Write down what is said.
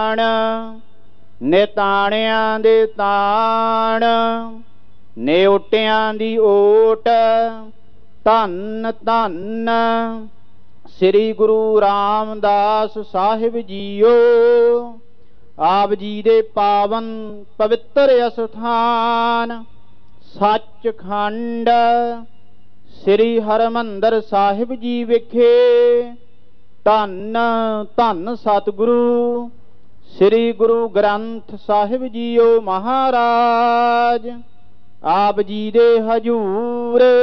ਨਿਤਾਣਿਆਂ ਦੇ ਤਾਣ, ਨਿਉਟਿਆਂ ਦੀ ਓਟ। ਧੰਨ ਧੰਨ ਸ੍ਰੀ ਗੁਰੂ ਰਾਮਦਾਸ ਸਾਹਿਬ ਜੀਓ। ਆਪ ਜੀ ਦੇ ਪਾਵਨ ਪਵਿੱਤਰ ਅਸਥਾਨ ਸੱਚਖੰਡ ਸ੍ਰੀ ਹਰਿਮੰਦਰ ਸਾਹਿਬ ਜੀ ਵਿਖੇ ਧੰਨ ਧੰਨ ਸਤਿਗੁਰੂ ਸ੍ਰੀ ਗੁਰੂ ਗ੍ਰੰਥ ਸਾਹਿਬ ਜੀਓ ਮਹਾਰਾਜ ਆਪ ਜੀ ਦੇ ਹਜੂਰ